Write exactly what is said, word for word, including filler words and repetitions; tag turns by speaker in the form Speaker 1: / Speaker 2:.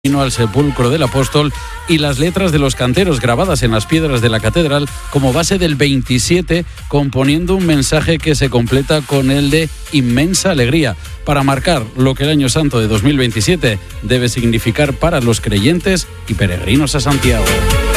Speaker 1: al sepulcro del apóstol y las letras de los canteros grabadas en las piedras de la catedral como base del veintisiete, componiendo un mensaje que se completa con el de inmensa alegría, para marcar lo que el año santo de dos mil veintisiete debe significar para los creyentes y peregrinos a Santiago.